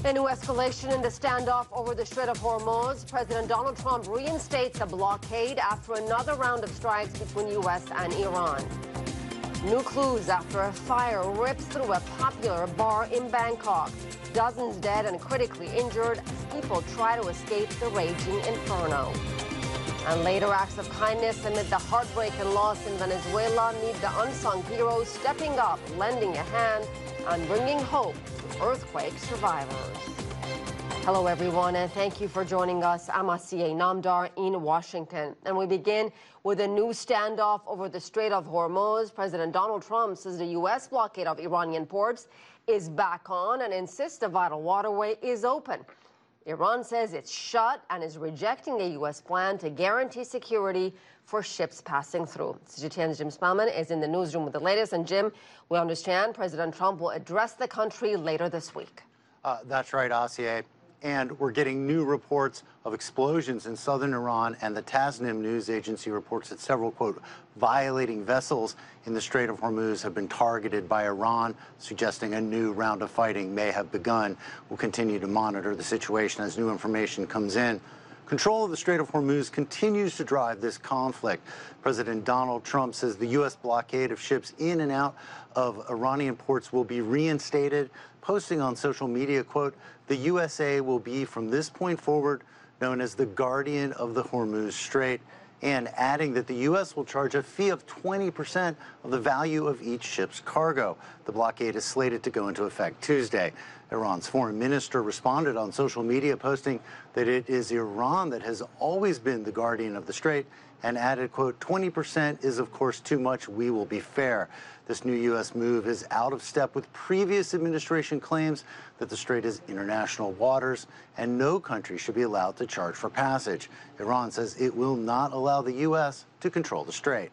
A new escalation in the standoff over the Strait of Hormuz. President Donald Trump reinstates a blockade after another round of strikes between U.S. and Iran. New clues after a fire rips through a popular bar in Bangkok. Dozens dead and critically injured as people try to escape the raging inferno. And later acts of kindness amid the heartbreak and loss in Venezuela. Meet the unsung heroes stepping up, lending a hand, and bringing hope to earthquake survivors. Hello, everyone, and thank you for joining us. I'm Asiye Namdar in Washington. And we begin with a new standoff over the Strait of Hormuz. President Donald Trump says the U.S. blockade of Iranian ports is back on and insists the vital waterway is open. Iran says it's shut and is rejecting a U.S. plan to guarantee security for ships passing through. CGTN's Jim Spellman is in the newsroom with the latest. And Jim, we understand President Trump will address the country later this week. That's right, Asiye. And we're getting new reports of explosions in southern Iran, and the Tasnim news agency reports that several, quote, violating vessels in the Strait of Hormuz have been targeted by Iran, suggesting a new round of fighting may have begun. We'll continue to monitor the situation as new information comes in. Control of the Strait of Hormuz continues to drive this conflict. President Donald Trump says the U.S. blockade of ships in and out of Iranian ports will be reinstated, posting on social media, quote, the USA will be from this point forward known as the guardian of the Hormuz Strait, and adding that the U.S. will charge a fee of 20% of the value of each ship's cargo. The blockade is slated to go into effect Tuesday. Iran's foreign minister responded on social media, posting that it is Iran that has always been the guardian of the strait, and added, quote, 20% is, of course, too much. We will be fair. This new U.S. move is out of step with previous administration claims that the strait is international waters and no country should be allowed to charge for passage. Iran says it will not allow the U.S. to control the strait.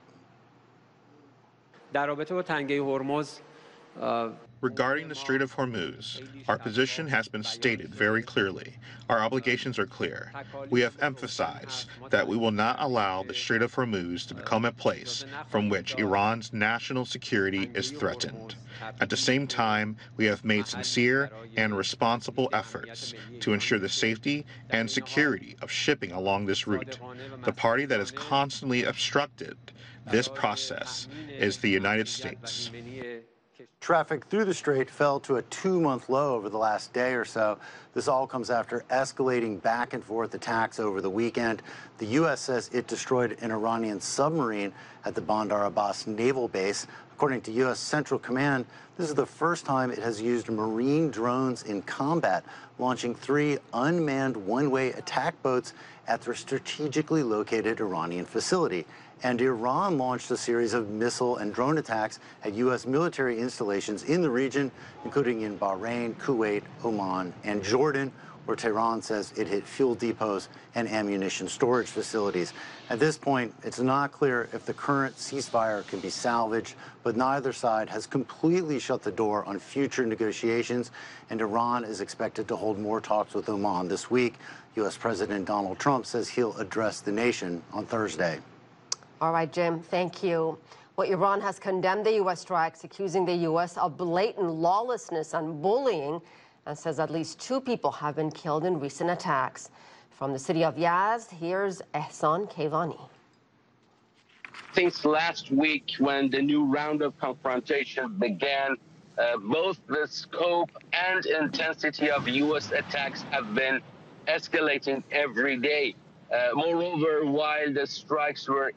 Regarding the Strait of Hormuz, our position has been stated very clearly. Our obligations are clear. We have emphasized that we will not allow the Strait of Hormuz to become a place from which Iran's national security is threatened. At the same time, we have made sincere and responsible efforts to ensure the safety and security of shipping along this route. The party that has constantly obstructed this process is the United States. Traffic through the strait fell to a 2-month low over the last day or so. This all comes after escalating back and forth attacks over the weekend. The U.S. says it destroyed an Iranian submarine at the Bandar Abbas naval base. According to U.S. Central Command, this is the first time it has used marine drones in combat, launching 3 unmanned one-way attack boats at their strategically located Iranian facility. And Iran launched a series of missile and drone attacks at U.S. military installations in the region, including in Bahrain, Kuwait, Oman, and Jordan, where Tehran says it hit fuel depots and ammunition storage facilities. At this point, it's not clear if the current ceasefire can be salvaged, but neither side has completely shut the door on future negotiations, and Iran is expected to hold more talks with Oman this week. U.S. President Donald Trump says he'll address the nation on Thursday. All right, Jim, thank you. Well, Iran has condemned the U.S. strikes, accusing the U.S. of blatant lawlessness and bullying, and says at least 2 people have been killed in recent attacks. From the city of Yazd, here's Ehsan Kevani. Since last week, when the new round of confrontation began, both the scope and intensity of U.S. attacks have been escalating every day. Moreover, while the strikes were